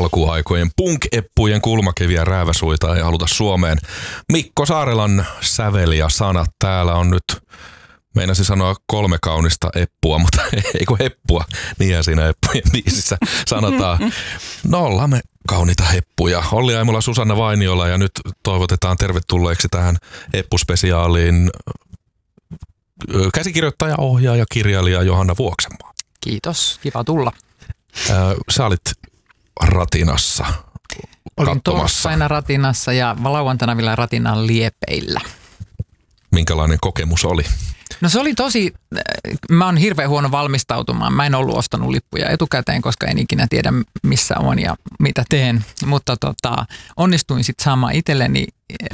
alkuaikojen punk-eppujen kulmakeviä rääväsuita ei haluta Suomeen. Mikko Saarelan sävel ja sanat. Täällä on nyt, meinasin sanoa 3 kaunista eppua, mutta eikö heppua, niinhän siinä eppujen biisissä sanotaan. No ollaan me kauniita heppuja. Olli Aimola, Susanna Vainiola ja nyt toivotetaan tervetulleeksi tähän eppuspesiaaliin käsikirjoittaja, ohjaaja, kirjailija Johanna Vuoksenmaa. Kiitos, kiva tulla. Sä olit Ratinassa Olin torstaina Ratinassa ja lauantaina vielä Ratinan liepeillä. Minkälainen kokemus oli? No se oli mä oon hirveän huono valmistautumaan. Mä en ollut ostanut lippuja etukäteen, koska en ikinä tiedä missä on ja mitä teen. Mutta onnistuin sitten saamaan itselleni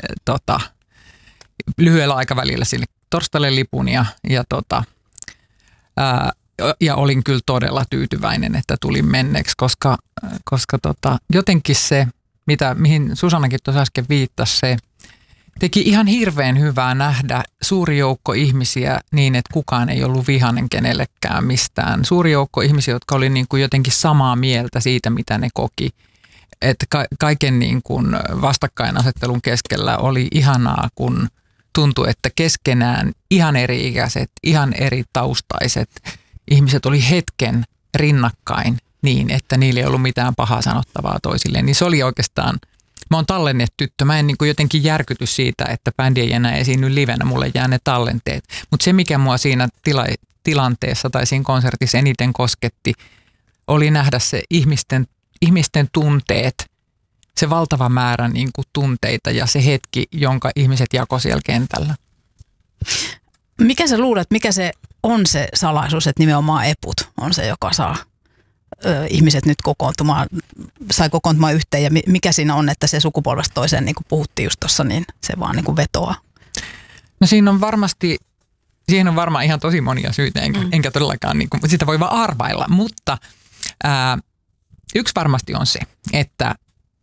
lyhyellä aikavälillä sille torstaille lipun ja olin kyllä todella tyytyväinen, että tulin menneeksi, koska jotenkin se, mihin Susannakin tuossa äsken viittasi, se teki ihan hirveän hyvää nähdä suuri joukko ihmisiä niin, että kukaan ei ollut vihainen kenellekään mistään. Suuri joukko ihmisiä, jotka oli niin kuin jotenkin samaa mieltä siitä, mitä ne koki. Että kaiken niin kuin vastakkainasettelun keskellä oli ihanaa, kun tuntui, että keskenään ihan eri-ikäiset, ihan eri taustaiset ihmiset oli hetken rinnakkain niin, että niillä ei ollut mitään pahaa sanottavaa toisilleen. Niin se oli oikeastaan, mä oon tallennetyttö, mä en niin kuin jotenkin järkyty siitä, että bändi ei enää esiinny livenä, mulle jää ne tallenteet. Mutta se, mikä mua siinä tilanteessa tai siinä konsertissa eniten kosketti, oli nähdä se ihmisten tunteet, se valtava määrä niin kuin tunteita ja se hetki, jonka ihmiset jakoi siellä kentällä. Mikä sä luulet, mikä se on se salaisuus, että nimenomaan eput on se, joka saa ihmiset nyt sai kokoontumaan yhteen ja mikä siinä on, että se sukupolvesta toiseen, niin kuin puhuttiin just tuossa, niin se vaan niin kuin vetoaa? No siihen on varmaan ihan tosi monia syitä, enkä todellakaan, niin kuin, sitä voi vaan arvailla, mutta yksi varmasti on se, että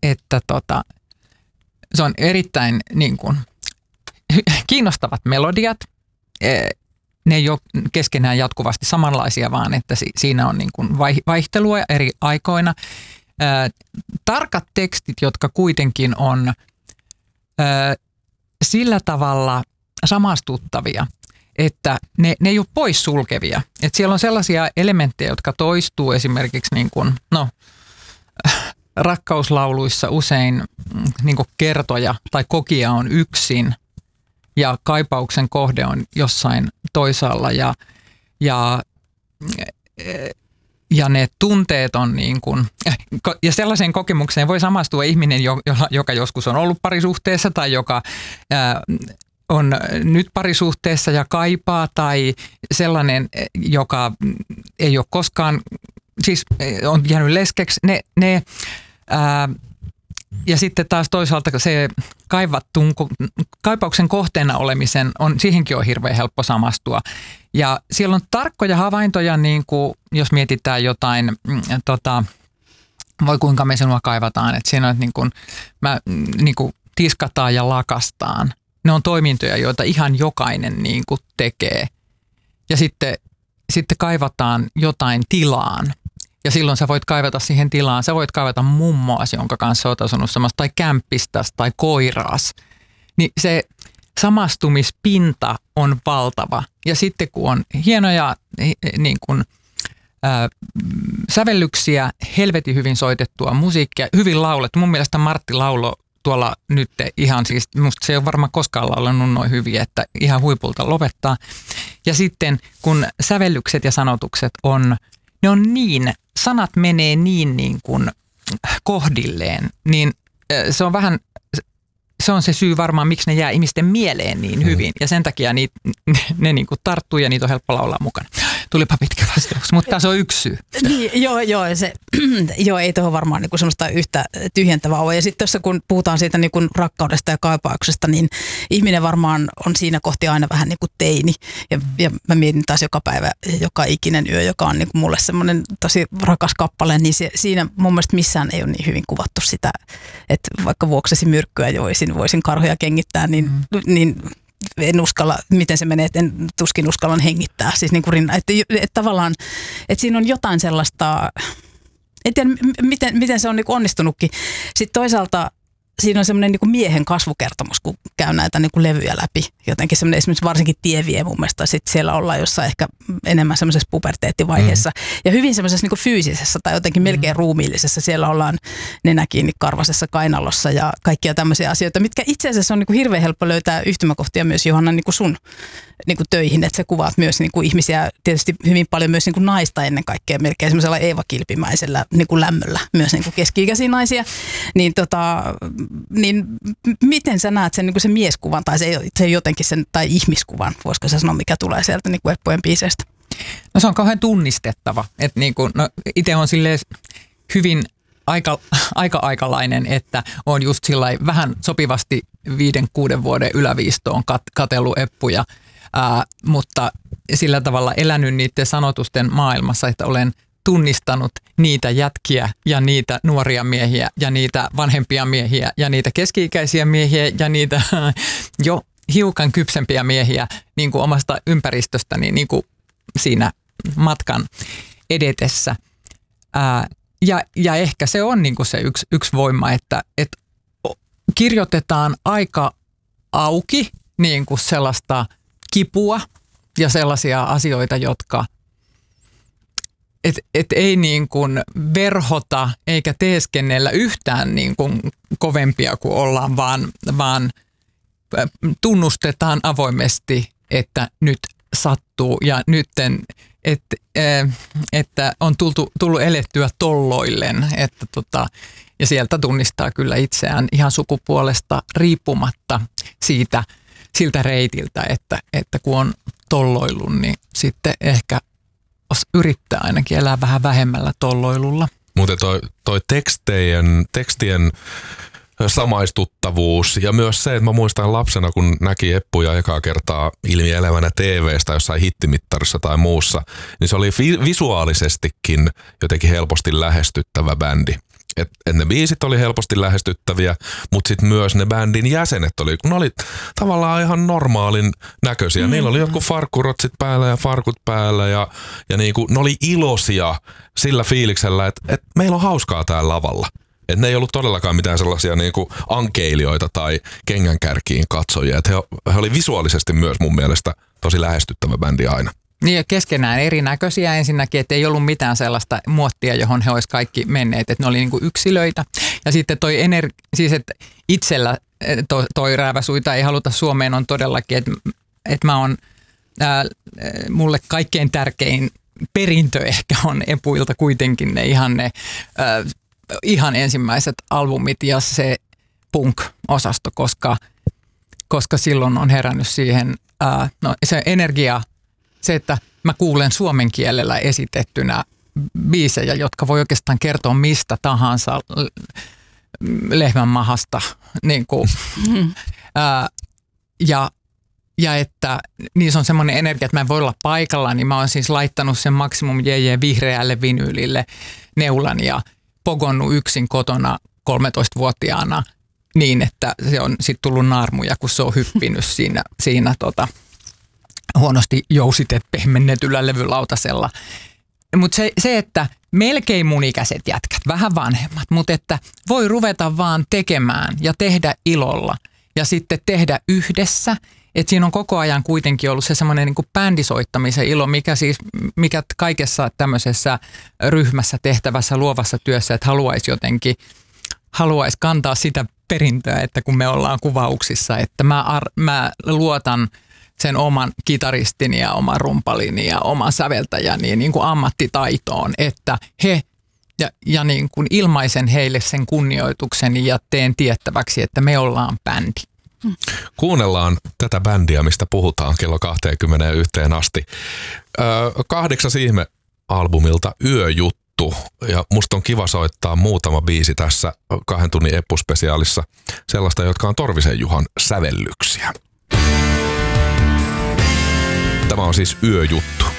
se on erittäin niin kuin, kiinnostavat melodiat. Ne ei ole keskenään jatkuvasti samanlaisia, vaan että siinä on niin kuin vaihtelua eri aikoina. Tarkat tekstit, jotka kuitenkin on sillä tavalla samastuttavia, että ne ei ole poissulkevia. Että siellä on sellaisia elementtejä, jotka toistuu esimerkiksi niin kuin, rakkauslauluissa usein niin kuin kertoja tai kokija on yksin ja kaipauksen kohde on jossain toisaalla ja ne tunteet on niin kuin, ja sellaiseen kokemukseen voi samastua ihminen, joka joskus on ollut parisuhteessa tai joka on nyt parisuhteessa ja kaipaa tai sellainen, joka ei ole koskaan, siis on jäänyt leskeksi, ja sitten taas toisaalta se kaipauksen kohteena olemisen, siihenkin on hirveän helppo samastua. Ja siellä on tarkkoja havaintoja, niin kuin jos mietitään jotain, voi kuinka me sinua kaivataan, että siinä on, niin kuin tiskataan ja lakastaan. Ne on toimintoja, joita ihan jokainen niin kuin tekee. Ja sitten kaivataan jotain tilaan. Ja silloin sä voit kaivata siihen tilaan, sä voit kaivata mummoasi, jonka kanssa oot asunut samassa, tai kämppistäs, tai koiraas. Niin se samastumispinta on valtava. Ja sitten kun on hienoja niin kuin, sävellyksiä, helvetin hyvin soitettua musiikkia, hyvin laulettu. Mun mielestä Martti laulo tuolla nyt ihan siis, musta se ei ole varmaan koskaan laulanut noin hyvin, että ihan huipulta lopettaa. Ja sitten kun sävellykset ja sanotukset ne on niin, sanat menee niin kuin kohdilleen, niin se on se syy varmaan, miksi ne jää ihmisten mieleen niin hyvin. Ja sen takia ne niin kuin tarttuu ja niitä on helppo laulaa mukana. Tulipa pitkä vastaus, mutta se on yksi syy. Niin, joo, ei tuohon varmaan niin kuin semmoista yhtä tyhjentävää ole. Ja sitten tuossa kun puhutaan siitä niin kuin rakkaudesta ja kaipauksesta, niin ihminen varmaan on siinä kohti aina vähän niin kuin teini. Ja mä mietin taas joka päivä, joka ikinen yö, joka on niin kuin mulle semmoinen tosi rakas kappale, niin siinä mun mielestä missään ei ole niin hyvin kuvattu sitä, että vaikka vuoksesi myrkkyä jo voisin karhuja kengittää, niin en uskalla, miten se menee, että tuskin uskallan hengittää. Siis niin kuin että tavallaan, että siinä on jotain sellaista, En tiedä, miten se on niin kuin onnistunutkin. Sitten toisaalta siinä on semmoinen niin kuin miehen kasvukertomus, kun käy näitä niin kuin levyjä läpi. Jotenkin semmoinen esimerkiksi varsinkin Tie vie mun mielestä. Sitten siellä ollaan jossain ehkä enemmän semmoisessa puberteettivaiheessa. Ja hyvin semmoisessa niin kuin fyysisessä tai jotenkin melkein ruumiillisessa. Siellä ollaan nenä kiinni karvasessa kainalossa ja kaikkia tämmöisiä asioita, mitkä itse asiassa on niin kuin hirveän helppo löytää yhtymäkohtia myös, Johanna, niin kuin sun niin kuin töihin. Että sä kuvaat myös niin kuin ihmisiä, tietysti hyvin paljon myös niin kuin naista ennen kaikkea, melkein semmoisella Eeva Kilpimäisellä niin kuin lämmöllä, myös niin kuin keski-ikäisiä naisia. Niin miten sä näet sen, niin kuin sen mieskuvan tai se jotenkin sen, tai ihmiskuvan, voisiko sä sanoa, mikä tulee sieltä niin kuin Eppujen biiseistä? No se on kauhean tunnistettava. Että niin kuin, no itse on silleen hyvin aikalainen, että on just sillai vähän sopivasti 5-6 vuoden yläviistoon katsellut Eppuja, mutta sillä tavalla elänyt niiden sanotusten maailmassa, että olen tunnistanut niitä jätkiä ja niitä nuoria miehiä ja niitä vanhempia miehiä ja niitä keski-ikäisiä miehiä ja niitä jo hiukan kypsempiä miehiä niin kuin omasta ympäristöstäni niin kuin siinä matkan edetessä. Ja ehkä se on niin kuin se yksi voima, että kirjoitetaan aika auki niin kuin sellaista kipua ja sellaisia asioita, jotka et ei niin kuin verhota eikä teeskennellä yhtään niin kuin kovempia kuin ollaan, vaan tunnustetaan avoimesti, että nyt sattuu ja nytten, että on tullut elettyä tolloillen, ja sieltä tunnistaa kyllä itseään ihan sukupuolesta riippumatta siltä reitiltä, että kun on tolloillut, niin sitten ehkä yrittää ainakin elää vähän vähemmällä tolloilulla. Mutta toi tekstien samaistuttavuus ja myös se, että mä muistan lapsena, kun näki Eppuja ekaa kertaa ilmielevänä TV:stä jossain hittimittarissa tai muussa, niin se oli visuaalisestikin jotenkin helposti lähestyttävä bändi. Et ne biisit oli helposti lähestyttäviä, mutta sitten myös ne bändin jäsenet ne oli tavallaan ihan normaalin näköisiä. Niillä oli jotkut farkkurotsit päällä ja farkut päällä ja niinku, ne oli iloisia sillä fiiliksellä, että meillä on hauskaa täällä lavalla. Et ne ei ollut todellakaan mitään sellaisia niinku ankeilijoita tai kengänkärkiin katsojia. Et he oli visuaalisesti myös mun mielestä tosi lähestyttävä bändi aina. Niin ja keskenään erinäköisiä ensinnäkin, että ei ollut mitään sellaista muottia, johon he olisivat kaikki menneet, että ne oli niinku yksilöitä. Ja sitten siis että itsellä toi Rääväsuita ei haluta Suomeen on todellakin, että mä oon, mulle kaikkein tärkein perintö ehkä on Epuilta kuitenkin ne ihan ensimmäiset albumit ja se punk-osasto, koska silloin on herännyt siihen se energia, se, että mä kuulen suomen kielellä esitettynä biisejä, jotka voi oikeastaan kertoa mistä tahansa lehmän mahasta. Niin kuin, ja että niissä on semmoinen energia, että mä en voi olla paikalla, niin mä oon siis laittanut sen Maximum JJ vihreälle vinyylille neulan ja pogonnut yksin kotona 13-vuotiaana niin, että se on sitten tullut naarmuja, kun se on hyppinyt siinä huonosti pehmennetyllä levylautasella. Mutta se, että melkein mun ikäiset jätkät, vähän vanhemmat, mutta että voi ruveta vaan tekemään ja tehdä ilolla ja sitten tehdä yhdessä. Että siinä on koko ajan kuitenkin ollut se semmoinen niin kuin bändisoittamisen ilo, mikä kaikessa tämmöisessä ryhmässä tehtävässä luovassa työssä, että haluaisi kantaa sitä perintöä, että kun me ollaan kuvauksissa, että mä luotan sen oman kitaristini ja oman rumpalini ja oman säveltäjäni niin kuin ammattitaitoon, että he ja niin kuin ilmaisen heille sen kunnioitukseni ja teen tiettäväksi, että me ollaan bändi. Kuunnellaan tätä bändiä, mistä puhutaan kello 21 asti. 8. ihme-albumilta Yöjuttu. Ja musta on kiva soittaa muutama biisi tässä 2 tunnin Eppu-spesiaalissa. Sellaista, jotka on Torvisen Juhan sävellyksiä. Tämä on siis Yöjuttu.